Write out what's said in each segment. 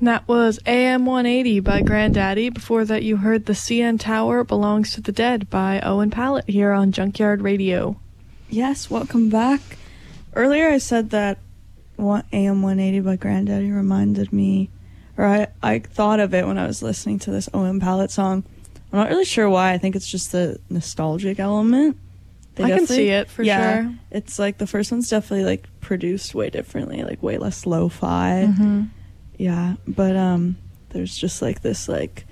And that was AM 180 by Granddaddy. Before that, you heard The CN Tower Belongs to the Dead by Owen Pallett here on Junkyard Radio. Yes, welcome back. Earlier I said that AM 180 by Granddaddy reminded me, or I thought of it when I was listening to this Owen Pallett song. I'm not really sure why. I think it's just the nostalgic element. I can see it for sure. It's like the first one's definitely like produced way differently, like way less lo-fi. Mm-hmm. Yeah, but there's just like this like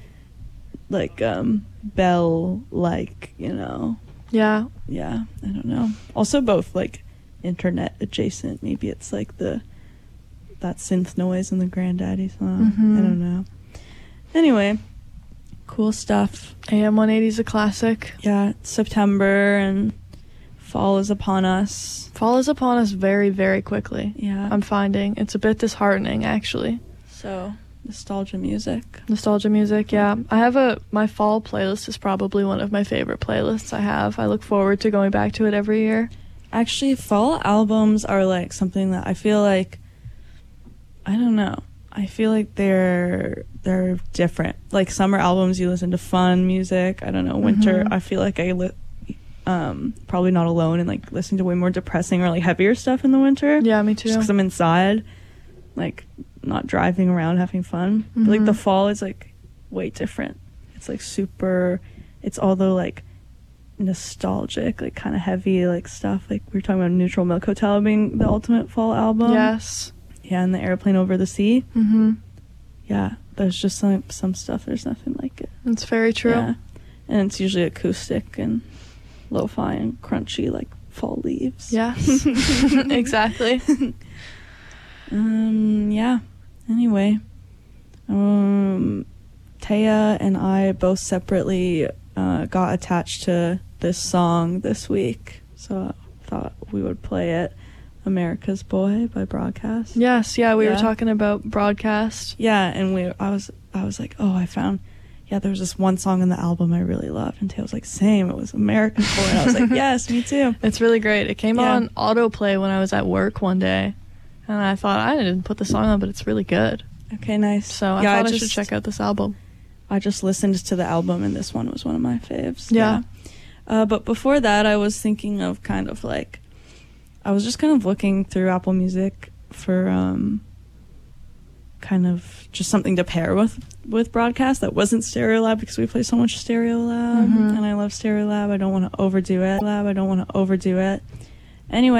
bell, like, you know. Yeah, I don't know. Also both like internet adjacent. Maybe it's like that synth noise in the Granddaddy song. Mm-hmm. I don't know. Anyway, cool stuff. AM 180 is a classic. Yeah, it's September and fall is upon us. Fall is upon us very, very quickly. Yeah. I'm finding it's a bit disheartening, actually. So, nostalgia music. Nostalgia music, yeah. I have my fall playlist is probably one of my favorite playlists I have. I look forward to going back to it every year. Actually, fall albums are like something that I feel like, I don't know. I feel like they're different. Like summer albums, you listen to fun music. I don't know. Winter, I feel like probably not alone and like listening to way more depressing or like heavier stuff in the winter. Yeah, me too. Just because I'm inside, like not driving around having fun. But like the fall is like way different. It's like super. It's all the like nostalgic, like kind of heavy like stuff. Like we were talking about Neutral Milk Hotel being the ultimate fall album. Yes. Yeah, and the Airplane Over the Sea. Mm-hmm. Yeah, there's just some stuff. There's nothing like it. It's very true. Yeah. And it's usually acoustic and lo-fi and crunchy, like fall leaves. Yes. Exactly. Yeah. Anyway, Taya and I both separately got attached to this song this week, so I thought we would play it. America's Boy by Broadcast. Yes, yeah, we were talking about Broadcast. Yeah, and I was like, oh, I found, there was this one song in the album I really loved, and Taylor was like, same, it was America's Boy, and I was like, yes, me too. It's really great. It came on autoplay when I was at work one day, and I thought, I didn't put the song on, but it's really good. Okay, nice. So I thought I should check out this album. I just listened to the album, and this one was one of my faves. Yeah. But before that, I was thinking of kind of like, I was just kind of looking through Apple Music for kind of just something to pair with Broadcast that wasn't Stereolab, because we play so much Stereolab, and I love Stereolab. I don't want to overdo it. Anyway.